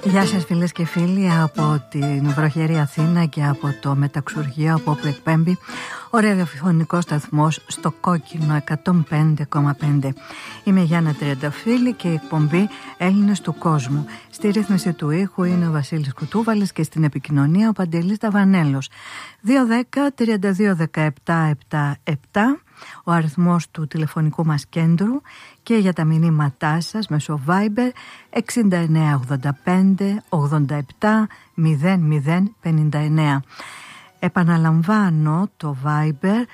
Γεια σας φίλες και φίλοι από την βροχερή Αθήνα και από το Μεταξουργείο, από όπου εκπέμπει ο ραδιοφωνικός σταθμός στο κόκκινο 105,5. Είμαι η Γιάννα Τριανταφύλλη και η εκπομπή Έλληνες του Κόσμου. Στη ρύθμιση του ήχου είναι ο Βασίλης Κουτούβαλης και στην επικοινωνία ο Παντελής Ταβανέλος. 210-3217-777 ο αριθμός του τηλεφωνικού μας κέντρου και για τα μηνύματά σας μέσω Viber 6985-87-0059. Επαναλαμβάνω το Viber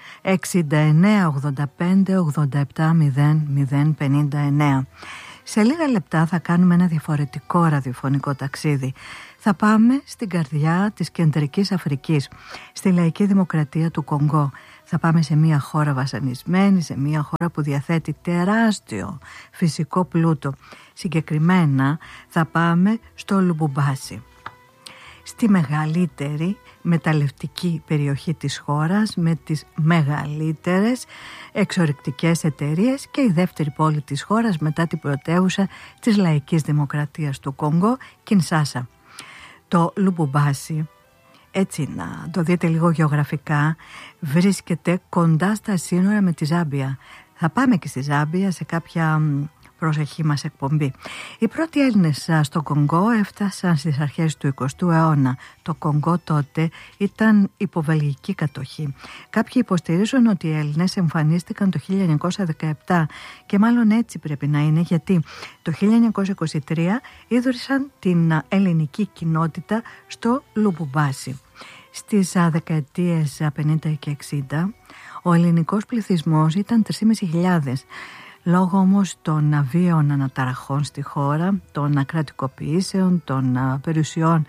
6985-87-0059. Σε λίγα λεπτά θα κάνουμε ένα διαφορετικό ραδιοφωνικό ταξίδι. Θα πάμε στην καρδιά της Κεντρικής Αφρικής, στη λαϊκή δημοκρατία του Κονγκό. Θα πάμε σε μια χώρα βασανισμένη, σε μια χώρα που διαθέτει τεράστιο φυσικό πλούτο. Συγκεκριμένα θα πάμε στο Λουμπουμπάσι, στη μεγαλύτερη μεταλλευτική περιοχή της χώρας με τις μεγαλύτερες εξορρυκτικές εταιρείες και η δεύτερη πόλη της χώρας μετά την πρωτεύουσα της λαϊκής δημοκρατίας του Κονγκό, Κινσάσα. Το Λουμπουμπάσι, έτσι να το δείτε λίγο γεωγραφικά, βρίσκεται κοντά στα σύνορα με τη Ζάμπια. Θα πάμε και στη Ζάμπια σε κάποια προσεχή μας εκπομπή. Οι πρώτοι Έλληνες στο Κονγκό έφτασαν στις αρχές του 20ου αιώνα. Το Κονγκό τότε ήταν υποβελγική κατοχή. Κάποιοι υποστηρίζουν ότι οι Έλληνες εμφανίστηκαν το 1917 και μάλλον έτσι πρέπει να είναι, γιατί το 1923 ίδρυσαν την ελληνική κοινότητα στο Λουμπουμπάσι. Στις δεκαετίες 50 και 60 ο ελληνικός πληθυσμός ήταν 3.500. Λόγω όμως των βίαιων αναταραχών στη χώρα, των κρατικοποιήσεων, των περιουσιών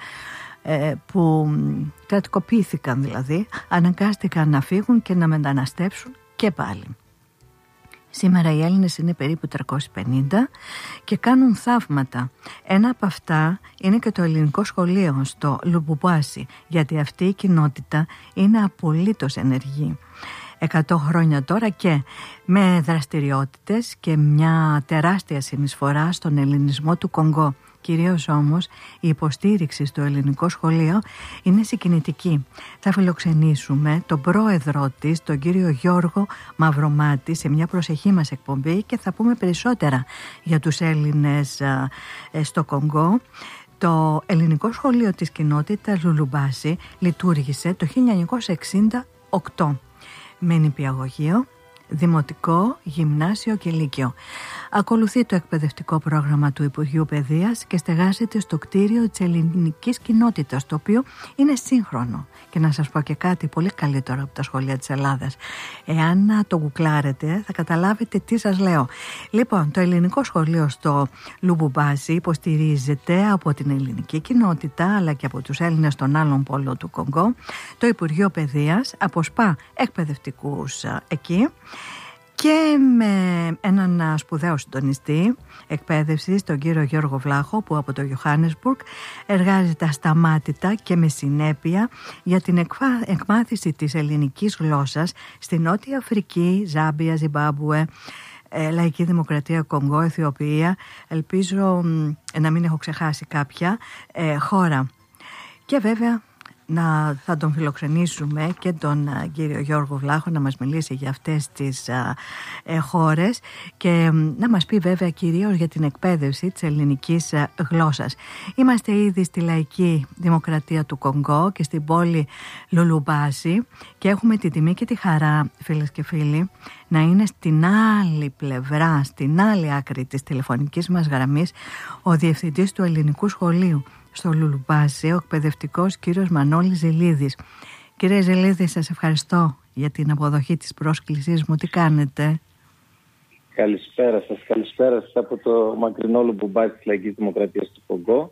που κρατικοποιήθηκαν δηλαδή, αναγκάστηκαν να φύγουν και να μεταναστεύσουν και πάλι. Σήμερα οι Έλληνες είναι περίπου 350 και κάνουν θαύματα. Ένα από αυτά είναι και το ελληνικό σχολείο στο Λουμπουμπάσι, γιατί αυτή η κοινότητα είναι απολύτως ενεργή 100 χρόνια τώρα και με δραστηριότητες και μια τεράστια συνεισφορά στον ελληνισμό του Κονγκό. Κυρίως όμως η υποστήριξη στο ελληνικό σχολείο είναι συγκινητική. Θα φιλοξενήσουμε τον πρόεδρό της, τον κύριο Γιώργο Μαυρομάτη, σε μια προσεχή μας εκπομπή και θα πούμε περισσότερα για τους Έλληνες στο Κονγκό. Το ελληνικό σχολείο της κοινότητας Λουμπουμπάσι λειτουργήσε το 1968. Με νηπιαγωγείο, δημοτικό, γυμνάσιο και λύκειο. Ακολουθεί το εκπαιδευτικό πρόγραμμα του Υπουργείου Παιδείας και στεγάζεται στο κτίριο της ελληνικής κοινότητας, το οποίο είναι σύγχρονο. Και να σας πω και κάτι πολύ καλύτερο από τα σχολεία της Ελλάδας. Εάν το γκουκλάρετε θα καταλάβετε τι σας λέω. Λοιπόν, το ελληνικό σχολείο στο Λουμπουμπάσι υποστηρίζεται από την ελληνική κοινότητα αλλά και από τους Έλληνες των άλλων πόλων του Κονγκό. Το Υπουργείο Παιδείας αποσπά εκπαιδευτικούς εκεί και με έναν σπουδαίο συντονιστή εκπαίδευσης, τον κύριο Γιώργο Βλάχο, που από το Johannesburg εργάζεται ασταμάτητα και με συνέπεια για την εκμάθηση της ελληνικής γλώσσας στη Νότια Αφρική, Ζάμπια, Ζιμπάμπουε, Λαϊκή Δημοκρατία Κονγκό, Αιθιοπία, ελπίζω να μην έχω ξεχάσει κάποια χώρα. Και βέβαια θα τον φιλοξενήσουμε και τον κύριο Γιώργο Βλάχο να μας μιλήσει για αυτές τις χώρες και να μας πει βέβαια κυρίως για την εκπαίδευση της ελληνικής γλώσσας. Είμαστε ήδη στη Λαϊκή Δημοκρατία του Κονγκό και στην πόλη Λουμπουμπάσι και έχουμε τη τιμή και τη χαρά, φίλες και φίλοι, να είναι στην άλλη πλευρά, στην άλλη άκρη της τηλεφωνικής μας γραμμής ο διευθυντής του ελληνικού σχολείου στο Λουμπουμπάσι, ο εκπαιδευτικός κύριος Μανώλης Ζηλίδης. Κύριε Ζηλίδη, σας ευχαριστώ για την αποδοχή της πρόσκλησής μου. Τι κάνετε? Καλησπέρα σας από το μακρινό Λουμπουμπάσι της Λαϊκής Δημοκρατίας του Κονγκό.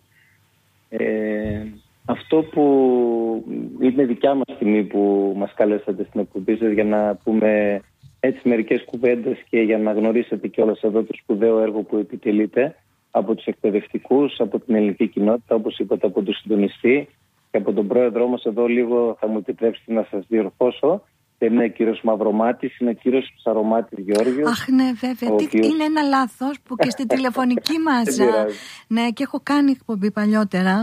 Αυτό που είναι δικιά μας τιμή που μας καλέσατε στην εκπομπή σας για να πούμε έτσι μερικές κουβέντες και για να γνωρίσετε κιόλας εδώ το σπουδαίο έργο που επιτελείται από τους εκπαιδευτικούς, από την ελληνική κοινότητα, όπως είπατε, από τον συντονιστή και από τον πρόεδρό μας. Εδώ λίγο θα μου επιτρέψετε να σας διορθώσω. Δεν είναι ο κύριος Μαυρομάτης, είναι ο κύριος Ψαρομάτης Γεώργιος. Αχ, ναι, βέβαια. Είναι ένα λάθος που και στη τηλεφωνική μας. Ναι, και έχω κάνει εκπομπή παλιότερα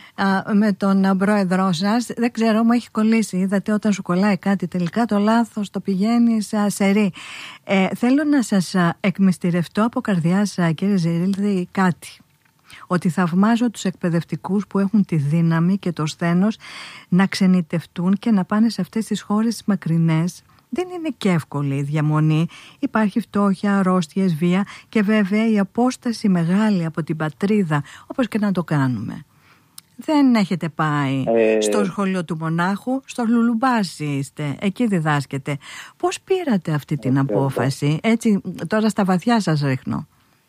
με τον πρόεδρό σας. Δεν ξέρω, μου έχει κολλήσει. Είδατε, όταν σου κολλάει κάτι, τελικά το λάθος το πηγαίνεις σε ρί. Θέλω να σας εκμυστηρευτώ από καρδιάς, κύριε Ζηρίλδη, κάτι. Ότι θαυμάζω τους εκπαιδευτικούς που έχουν τη δύναμη και το σθένος να ξενιτευτούν και να πάνε σε αυτές τις χώρες τις μακρινές. Δεν είναι και εύκολη η διαμονή. Υπάρχει φτώχεια, αρρώστιες, βία και βέβαια η απόσταση μεγάλη από την πατρίδα, όπως και να το κάνουμε. Δεν έχετε πάει στο σχολείο του Μονάχου, στο Λουλουμπάσι είστε, εκεί διδάσκετε. Πώς πήρατε αυτή την απόφαση? Έτσι, τώρα στα βαθιά σας ρίχνω.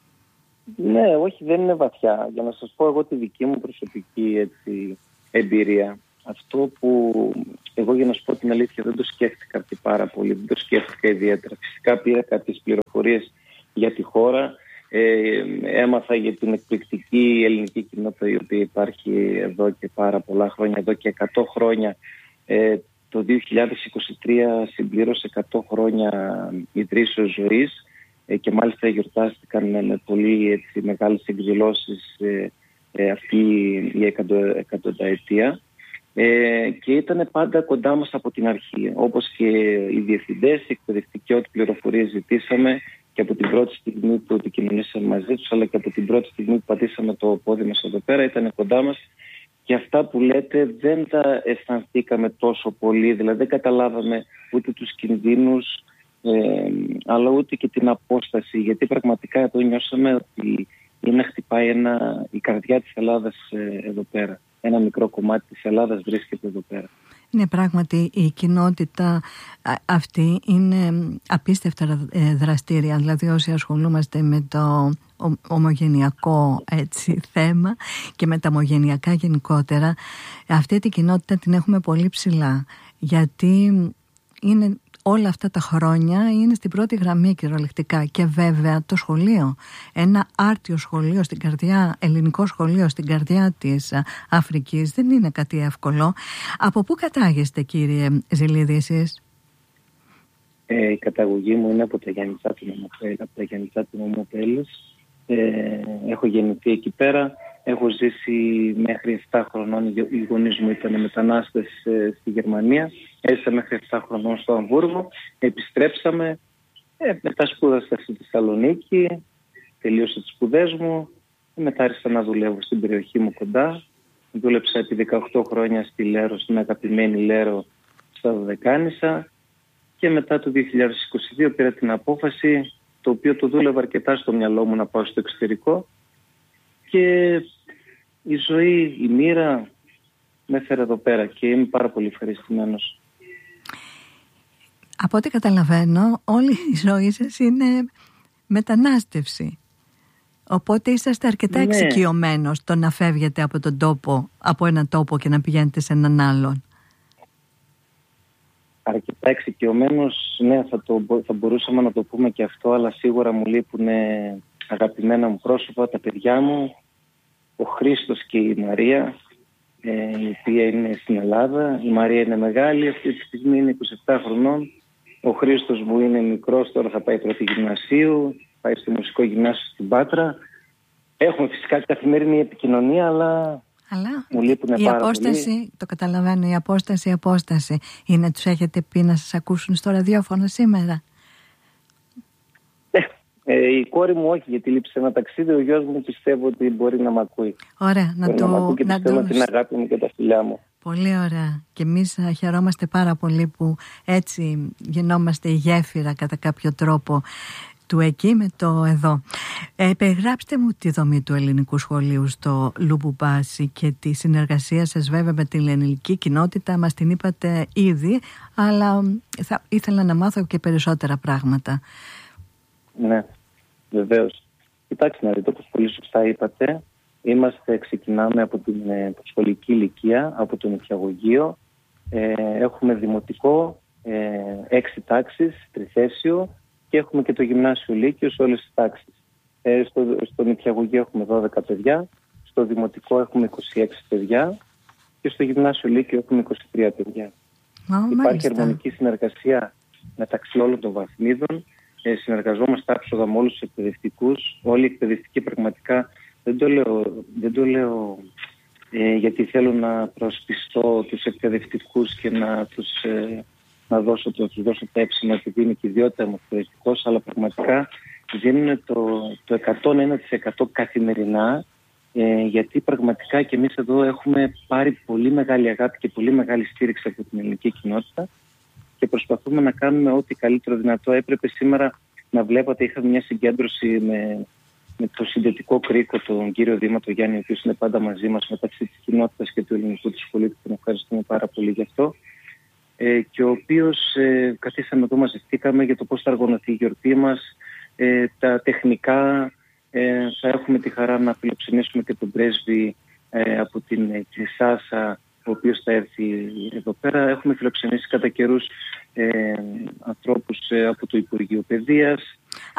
Ναι, όχι, δεν είναι βαθιά. Για να σας πω εγώ τη δική μου προσωπική εμπειρία. Αυτό που εγώ, για να σου πω την αλήθεια, δεν το σκέφτηκα και πάρα πολύ, δεν το σκέφτηκα ιδιαίτερα. Φυσικά πήρα κάποιες πληροφορίες για τη χώρα. Έμαθα για την εκπληκτική ελληνική κοινότητα η οποία υπάρχει εδώ και πάρα πολλά χρόνια, εδώ και 100 χρόνια. Το 2023 συμπλήρωσε 100 χρόνια ιδρύσεως ζωής. Και μάλιστα γιορτάστηκαν με πολύ μεγάλες εκδηλώσεις αυτή η εκατονταετία και ήταν πάντα κοντά μας από την αρχή, όπως και οι διευθυντές, οι εκπαιδευτικοί, ό,τι πληροφορίες ζητήσαμε και από την πρώτη στιγμή που επικοινωνήσαμε μαζί τους, αλλά και από την πρώτη στιγμή που πατήσαμε το πόδι μας εδώ πέρα, ήταν κοντά μας. Και αυτά που λέτε δεν τα αισθανθήκαμε τόσο πολύ, δηλαδή δεν καταλάβαμε ούτε τους κινδύνους, αλλά ούτε και την απόσταση, γιατί πραγματικά εδώ νιώσαμε ότι είναι να χτυπάει η καρδιά της Ελλάδας εδώ πέρα. Ένα μικρό κομμάτι της Ελλάδας βρίσκεται εδώ πέρα. Ναι, πράγματι η κοινότητα αυτή είναι απίστευτα δραστήρια. Δηλαδή όσοι ασχολούμαστε με το ομογενειακό θέμα και με τα ομογενειακά γενικότερα, αυτή την κοινότητα την έχουμε πολύ ψηλά, γιατί είναι όλα αυτά τα χρόνια είναι στην πρώτη γραμμή κυριολεκτικά. Και βέβαια το σχολείο, ένα άρτιο σχολείο στην καρδιά, ελληνικό σχολείο στην καρδιά της Αφρικής, δεν είναι κάτι εύκολο. Από πού κατάγεστε, κύριε Ζηλίδη, εσείς? Η καταγωγή μου είναι από τα Γιαννητσά του Ομοπέλης. Έχω γεννηθεί εκεί πέρα. Έχω ζήσει μέχρι 7 χρονών. Οι γονείς μου ήταν μετανάστες στη Γερμανία. Έζησα μέχρι 7 χρονών στο Αμβούργο. Επιστρέψαμε. Μετά σπούδασα στη Θεσσαλονίκη. Τελείωσα τις σπουδές μου. Μετά άρχισα να δουλεύω στην περιοχή μου κοντά. Δούλεψα επί 18 χρόνια στη Λέρο, στην αγαπημένη Λέρο, στα Δωδεκάνησα. Και μετά το 2022 πήρα την απόφαση, το οποίο το δούλευα αρκετά στο μυαλό μου, να πάω στο εξωτερικό. Και η ζωή, η μοίρα με έφερε εδώ πέρα και είμαι πάρα πολύ ευχαριστημένος. Από ό,τι καταλαβαίνω, όλη η ζωή σας είναι μετανάστευση. Οπότε είσαστε αρκετά εξοικειωμένος στο να φεύγετε από τον τόπο, από έναν τόπο και να πηγαίνετε σε έναν άλλον. Αρκετά εξοικειωμένος, ναι, θα μπορούσαμε να το πούμε και αυτό, αλλά σίγουρα μου λείπουν αγαπημένα μου πρόσωπα, τα παιδιά μου, ο Χρήστος και η Μαρία, η οποία είναι στην Ελλάδα. Η Μαρία είναι μεγάλη, αυτή τη στιγμή είναι 27 χρονών. Ο Χρήστος μου είναι μικρός, τώρα θα πάει πρώτη γυμνασίου, πάει στο μουσικό γυμνάσιο στην Πάτρα. Έχουμε φυσικά καθημερινή επικοινωνία, αλλά μου λείπουν η πάρα απόσταση, πολύ. το καταλαβαίνω, η απόσταση είναι, τους έχετε πει να σας ακούσουν στο ραδιόφωνο σήμερα? Η κόρη μου όχι, γιατί λείψε ένα ταξίδι. Ο γιος μου πιστεύω ότι μπορεί να μ' ακούει. Ωραία, να το και πιστεύω την αγάπη μου και τα φιλιά μου. Πολύ ωραία. Και εμείς χαιρόμαστε πάρα πολύ που έτσι γινόμαστε η γέφυρα κατά κάποιο τρόπο του εκεί με το εδώ. Περιγράψτε μου τη δομή του ελληνικού σχολείου στο Λουμπουμπάσι και τη συνεργασία σας βέβαια με την ελληνική κοινότητα. Μας την είπατε ήδη, αλλά ήθελα να μάθω και περισσότερα πράγματα. Ναι, βεβαίως. Κοιτάξτε να δείτε, όπως πολύ σωστά είπατε, ξεκινάμε από την σχολική ηλικία, από το νηπιαγωγείο. Έχουμε δημοτικό, 6 τάξεις, τριθέσιο, και έχουμε και το γυμνάσιο λύκειο σε όλες τις τάξεις. Στο νηπιαγωγείο έχουμε 12 παιδιά, στο δημοτικό έχουμε 26 παιδιά και στο γυμνάσιο λύκειο έχουμε 23 παιδιά. Υπάρχει αρμονική συνεργασία μεταξύ όλων των βαθμίδων. Συνεργαζόμαστε άψογα με όλους τους εκπαιδευτικούς. Όλοι οι εκπαιδευτικοί πραγματικά, δεν το λέω γιατί θέλω να προσπιστώ τους εκπαιδευτικούς και να τους δώσω τα έψημα επειδή είναι και ιδιότητα μου εκπαιδευτικός, αλλά πραγματικά δίνουν το 101% καθημερινά, γιατί πραγματικά και εμείς εδώ έχουμε πάρει πολύ μεγάλη αγάπη και πολύ μεγάλη στήριξη από την ελληνική κοινότητα και προσπαθούμε να κάνουμε ό,τι καλύτερο δυνατό. Έπρεπε σήμερα να βλέπατε, είχαμε μια συγκέντρωση με το συνδετικό κρίκο, τον κύριο Δήμα, τον Γιάννη, ο οποίος είναι πάντα μαζί μας μεταξύ της κοινότητας και του ελληνικού του σχολείου, και τον ευχαριστούμε πάρα πολύ γι' αυτό. Και ο οποίος καθίσαμε εδώ, μαζευτήκαμε για το πώς θα οργανωθεί η γιορτή μας, τα τεχνικά. Θα έχουμε τη χαρά να φιλοξενήσουμε και τον πρέσβη από την Κινσάσα, ο οποίος θα έρθει εδώ πέρα. Έχουμε φιλοξενήσει κατά καιρούς ανθρώπους από το Υπουργείο Παιδείας.